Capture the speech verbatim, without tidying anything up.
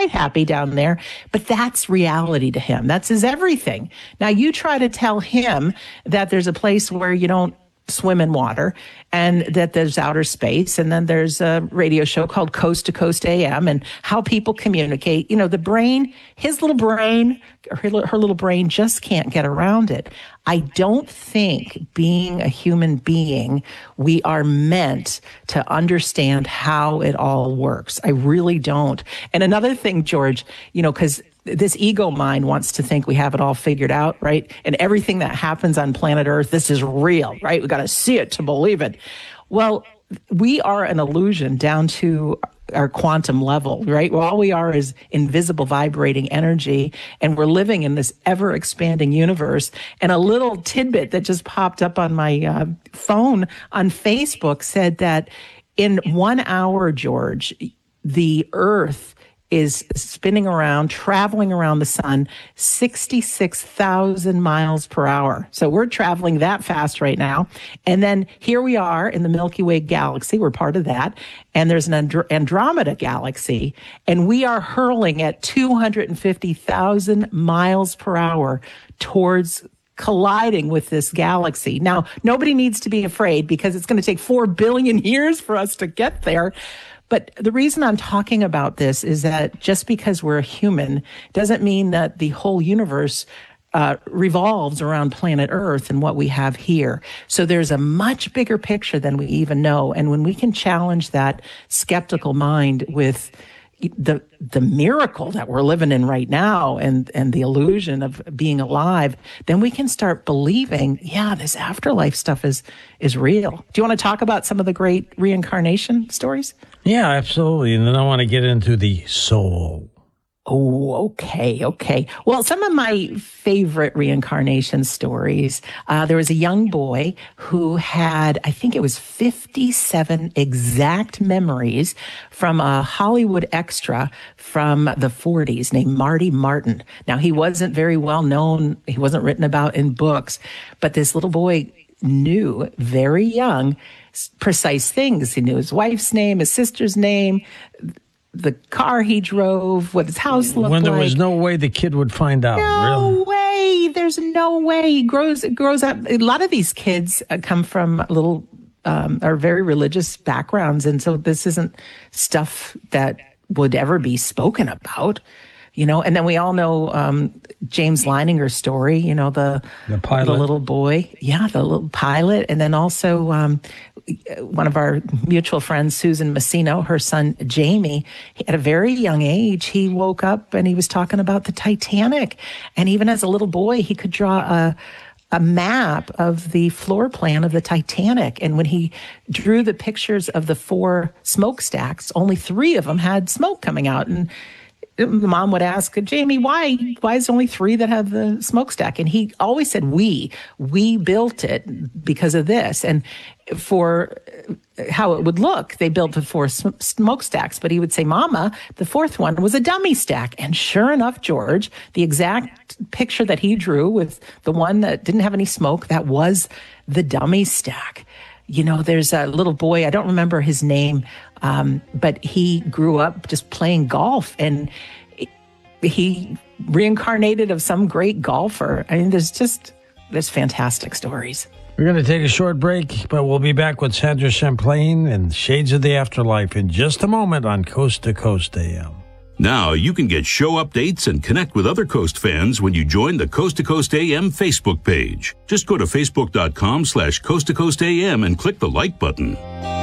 quite happy down there, but that's reality to him. That's his everything. Now you try to tell him that there's a place where you don't swim in water and that there's outer space. And then there's a radio show called Coast to Coast A M and how people communicate. You know, the brain, his little brain, or her, her little brain just can't get around it. I don't think being a human being, we are meant to understand how it all works. I really don't. And another thing, George, you know, because this ego mind wants to think we have it all figured out, right? And everything that happens on planet Earth, this is real, right? We got to see it to believe it. Well, we are an illusion down to our quantum level, right? Well, all we are is invisible vibrating energy, and we're living in this ever expanding universe. And a little tidbit that just popped up on my uh, phone on Facebook said that in one hour, George, the Earth is spinning around, traveling around the sun, sixty-six thousand miles per hour. So we're traveling that fast right now. And then here we are in the Milky Way galaxy. We're part of that. And there's an Andro- Andromeda galaxy. And we are hurling at two hundred fifty thousand miles per hour towards colliding with this galaxy. Now, nobody needs to be afraid because it's going to take four billion years for us to get there. But the reason I'm talking about this is that just because we're a human doesn't mean that the whole universe uh, revolves around planet Earth and what we have here. So there's a much bigger picture than we even know. And when we can challenge that skeptical mind with the the miracle that we're living in right now and, and the illusion of being alive, then we can start believing, yeah, this afterlife stuff is is real. Do you want to talk about some of the great reincarnation stories? Yeah, absolutely. And then I want to get into the soul. Oh, okay, okay. Well, some of my favorite reincarnation stories, uh, there was a young boy who had, I think it was fifty-seven exact memories from a Hollywood extra from the forties named Marty Martin. Now, he wasn't very well known. He wasn't written about in books, but this little boy knew very young precise things. He knew his wife's name, his sister's name, the car he drove, what his house looked like. When there like. was no way the kid would find out. No really? way. There's no way. He grows grows up. A lot of these kids uh, come from little, um, are very religious backgrounds. And so this isn't stuff that would ever be spoken about. You know, and then we all know um, James Leininger's story, you know, the, the pilot, the little boy. Yeah, the little pilot. And then also um, one of our mutual friends, Susan Massino, her son, Jamie, at a very young age, he woke up and he was talking about the Titanic. And even as a little boy, he could draw a a map of the floor plan of the Titanic. And when he drew the pictures of the four smokestacks, only three of them had smoke coming out. And the mom would ask, Jamie, why? Why is there only three that have the smokestack? And he always said, we, we built it because of this. And for how it would look, they built the four sm- smokestacks. But he would say, Mama, the fourth one was a dummy stack. And sure enough, George, the exact picture that he drew with the one that didn't have any smoke, that was the dummy stack. You know, there's a little boy, I don't remember his name, um, but he grew up just playing golf, and he reincarnated of some great golfer. I mean, there's just, there's fantastic stories. We're going to take a short break, but we'll be back with Sandra Champlain and Shades of the Afterlife in just a moment on Coast to Coast A M. Now you can get show updates and connect with other Coast fans when you join the Coast to Coast A M Facebook page. Just go to facebook.com slash Coast to Coast AM and click the like button.